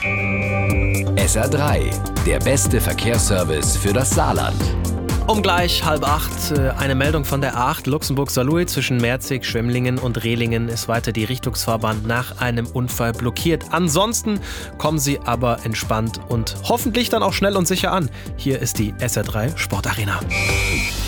SR3, der beste Verkehrsservice für das Saarland. Um gleich 7:30 eine Meldung von der A8 Luxemburg-Saarlouis zwischen Merzig, Schwemmlingen und Rehlingen ist weiter die Richtungsfahrbahn nach einem Unfall blockiert. Ansonsten kommen Sie aber entspannt und hoffentlich dann auch schnell und sicher an. Hier ist die SR3 Sportarena.